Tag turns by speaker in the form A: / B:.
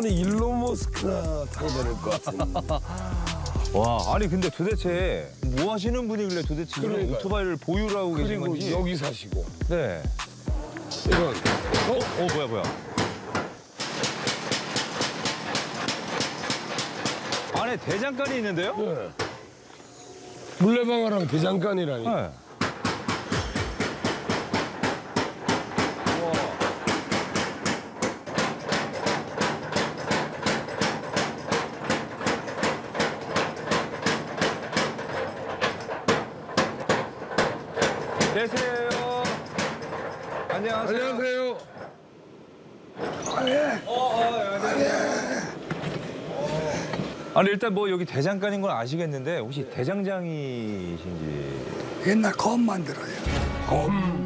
A: 돈이 일론 머스크나 타고 다닐 것 같은데.
B: 와, 아니 근데 도대체 뭐 하시는 분이길래 도대체 이런
A: 그러니까요.
B: 오토바이를 보유를 하고 계신
A: 그리고
B: 건지.
A: 여기 사시고.
B: 네.
A: 이런.
B: 뭐야. 안에 대장간이 있는데요?
A: 네. 물레방아랑 대장간이라니.
B: 네. 계세요. 안녕하세요.
A: 안녕하세요.
B: 아니 일단 뭐 여기 대장간인 건 아시겠는데 혹시 대장장이신지.
C: 옛날 검 만들어요.
A: 검.